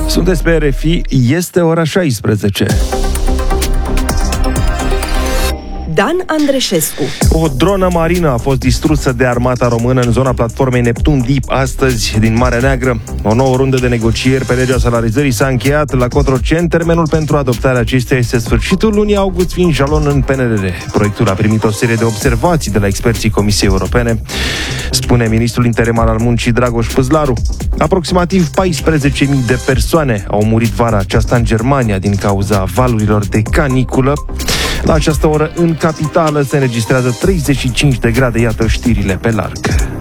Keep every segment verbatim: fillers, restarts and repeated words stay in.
Sunteți pe R F I, este ora șaisprezece. Dan Andreșescu. O dronă marină a fost distrusă de armata română în zona platformei Neptun Deep astăzi din Marea Neagră. O nouă rundă de negocieri pe legea salarizării s-a încheiat la Cotroceni. Termenul pentru adoptarea acesteia este sfârșitul lunii august, fiind jalon în P N R R. Proiectul a primit o serie de observații de la experții Comisiei Europene, spune ministrul interimar al muncii Dragoș Păslaru. Aproximativ paisprezece mii de persoane au murit vara aceasta în Germania din cauza valurilor de caniculă. La această oră, în capitală, se înregistrează treizeci și cinci de grade, iată știrile pe larg.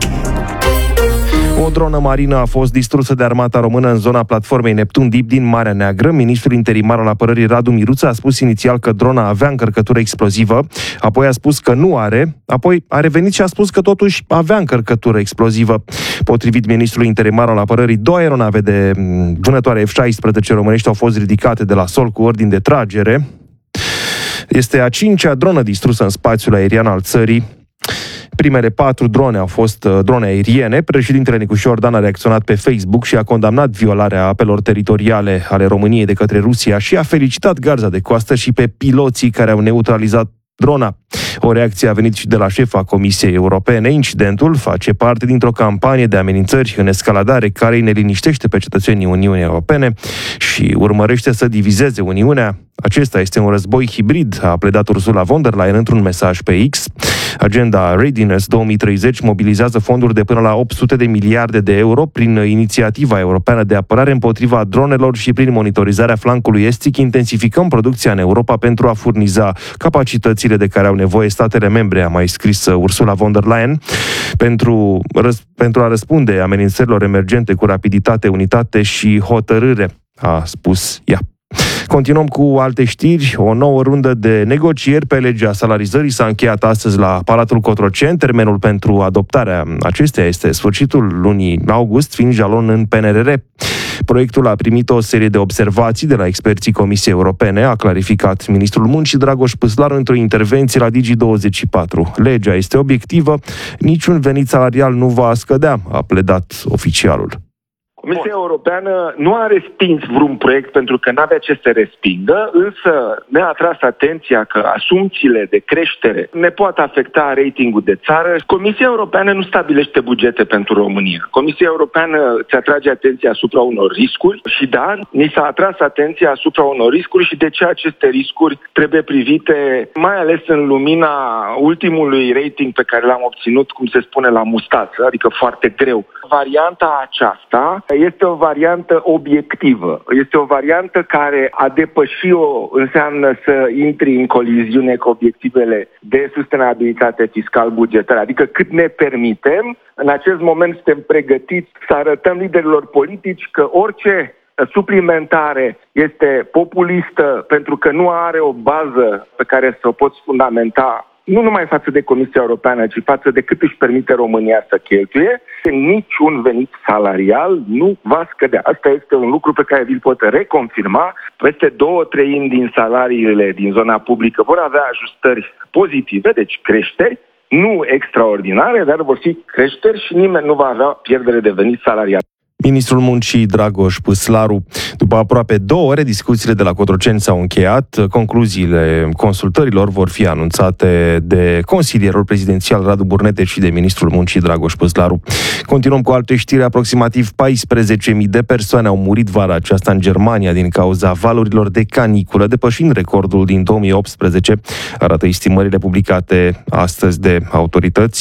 O dronă marină a fost distrusă de armata română în zona platformei Neptun Deep din Marea Neagră. Ministrul interimar al apărării Radu Miruță a spus inițial că drona avea încărcătură explozivă, apoi a spus că nu are, apoi a revenit și a spus că totuși avea încărcătură explozivă. Potrivit ministrului interimar al apărării, două aeronave de vânătoare F șaisprezece românești au fost ridicate de la sol cu ordin de tragere. Este a cincea dronă distrusă în spațiul aerian al țării. Primele patru drone au fost drone aeriene. Președintele Nicușor Dan a reacționat pe Facebook și a condamnat violarea apelor teritoriale ale României de către Rusia și a felicitat garda de coastă și pe piloții care au neutralizat drona. O reacție a venit și de la șefa Comisiei Europene. Incidentul face parte dintr-o campanie de amenințări în escaladare care îi neliniștește pe cetățenii Uniunii Europene și urmărește să divizeze Uniunea. Acesta este un război hibrid, a pledat Ursula von der Leyen într-un mesaj pe X. Agenda Readiness două mii treizeci mobilizează fonduri de până la opt sute de miliarde de euro prin inițiativa europeană de apărare împotriva dronelor și prin monitorizarea flancului estic. Intensificăm producția în Europa pentru a furniza capacitățile de care au nevoie statele membre, a mai scris Ursula von der Leyen, pentru, răs, pentru a răspunde amenințărilor emergente cu rapiditate, unitate și hotărâre, a spus ea. Continuăm cu alte știri. O nouă rundă de negocieri pe legea salarizării s-a încheiat astăzi la Palatul Cotroceni. Termenul pentru adoptarea acesteia este sfârșitul lunii august, fiind jalon în P N R R. Proiectul a primit o serie de observații de la experții Comisiei Europene, a clarificat ministrul muncii Dragoș Păslaru într-o intervenție la Digi douăzeci și patru. Legea este obiectivă, niciun venit salarial nu va scădea, a pledat oficialul. Comisia Europeană nu a respins vreun proiect pentru că n-avea ce să respingă, însă ne-a atras atenția că asumțiile de creștere ne pot afecta ratingul de țară. Comisia Europeană nu stabilește bugete pentru România. Comisia Europeană îți atrage atenția asupra unor riscuri și da, ni s-a atras atenția asupra unor riscuri și de ce aceste riscuri trebuie privite, mai ales în lumina ultimului rating pe care l-am obținut, cum se spune, la mustață, adică foarte greu. Varianta aceasta este o variantă obiectivă. Este o variantă care a depăși-o înseamnă să intri în coliziune cu obiectivele de sustenabilitate fiscal-bugetară. Adică cât ne permitem, în acest moment suntem pregătiți să arătăm liderilor politici că orice suplimentare este populistă pentru că nu are o bază pe care să o poți fundamenta nu numai față de Comisia Europeană, ci față de cât își permite România să cheltuie, niciun venit salarial nu va scădea. Asta este un lucru pe care vi-l pot reconfirma. Peste două treimi din salariile din zona publică vor avea ajustări pozitive, deci creșteri, nu extraordinare, dar vor fi creșteri și nimeni nu va avea pierdere de venit salarial. Ministrul muncii Dragoș Păslaru. După aproape două ore, discuțiile de la Cotroceni s-au încheiat. Concluziile consultărilor vor fi anunțate de consilierul prezidențial Radu Burnete și de ministrul muncii Dragoș Păslaru. Continuăm cu alte știri. Aproximativ paisprezece mii de persoane au murit vara aceasta în Germania din cauza valurilor de caniculă, depășind recordul din două mii optsprezece, arată estimările publicate astăzi de autorități.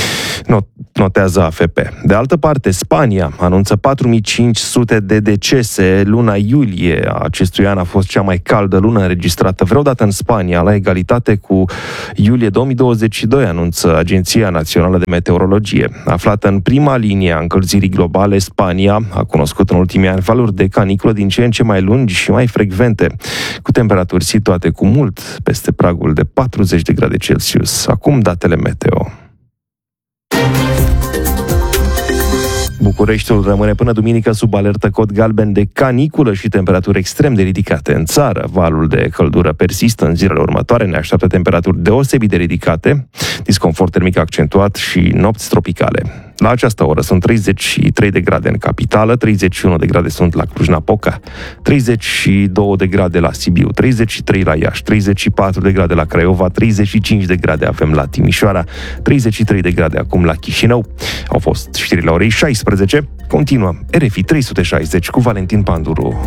Notează A F P. De altă parte, Spania anunță patru mii cinci sute de decese. Luna iulie a acestui an a fost cea mai caldă lună înregistrată vreodată în Spania, la egalitate cu iulie două mii douăzeci și doi, anunță Agenția Națională de Meteorologie. Aflată în prima linie a încălzirii globale, Spania a cunoscut în ultimii ani valuri de caniculă din ce în ce mai lungi și mai frecvente, cu temperaturi situate cu mult peste pragul de patruzeci de grade Celsius. Acum datele meteo. Bucureștiul rămâne până duminică sub alertă cod galben de caniculă și temperaturi extrem de ridicate în țară. Valul de căldură persistă în zilele următoare, ne așteaptă temperaturi deosebit de ridicate, disconfort termic accentuat și nopți tropicale. La această oră sunt treizeci și trei de grade în capitală, treizeci și unu de grade sunt la Cluj-Napoca, treizeci și două de grade la Sibiu, treizeci și trei la Iași, treizeci și patru de grade la Craiova, treizeci și cinci de grade avem la Timișoara, treizeci și trei de grade acum la Chișinău. Au fost știrile orei șaisprezece. Continuăm. R F I trei sute șaizeci cu Valentin Panduru.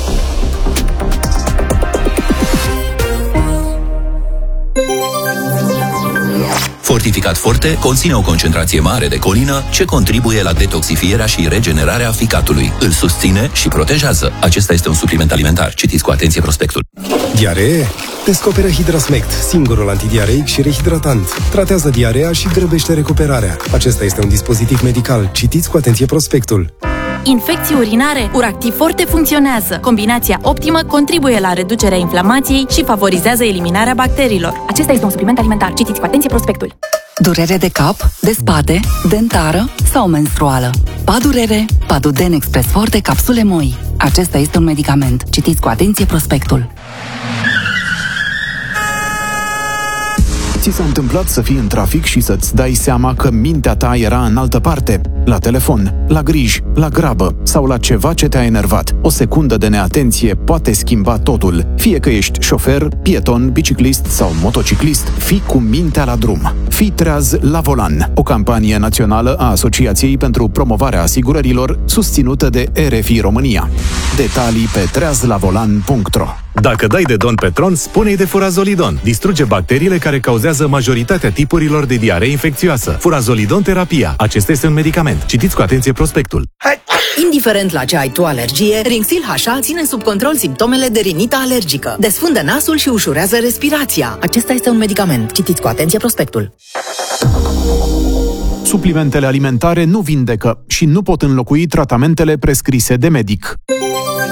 Fortificat Forte conține o concentrație mare de colină ce contribuie la detoxifierea și regenerarea ficatului. Îl susține și protejează. Acesta este un supliment alimentar. Citiți cu atenție prospectul. Diaree? Descoperă Hidrasmect, singurul antidiareic și rehidratant. Tratează diarea și grăbește recuperarea. Acesta este un dispozitiv medical. Citiți cu atenție prospectul. Infecții urinare? Uractiv Forte funcționează. Combinația optimă contribuie la reducerea inflamației și favorizează eliminarea bacteriilor. Acesta este un supliment alimentar. Citiți cu atenție prospectul. Durere de cap, de spate, dentară sau menstruală. Padurere, Paduden Express Forte capsule moi. Acesta este un medicament. Citiți cu atenție prospectul. Ți s-a întâmplat să fii în trafic și să-ți dai seama că mintea ta era în altă parte? La telefon, la griji, la grabă sau la ceva ce te-a enervat. O secundă de neatenție poate schimba totul. Fie că ești șofer, pieton, biciclist sau motociclist, fii cu mintea la drum. Fii treaz la volan, o campanie națională a Asociației pentru Promovarea Asigurărilor, susținută de R F I România. Detalii pe treaz la volan punct ro. Dacă dai de Don Petron, spune-i de Furazolidon. Distruge bacteriile care cauzează majoritatea tipurilor de diaree infecțioasă. Furazolidon terapia. Acesta este un medicament. Citiți cu atenție prospectul. Indiferent la ce ai tu alergie, Rinxil H A ține sub control simptomele de rinită alergică. Desfundă nasul și ușurează respirația. Acesta este un medicament. Citiți cu atenție prospectul. Suplimentele alimentare nu vindecă și nu pot înlocui tratamentele prescrise de medic.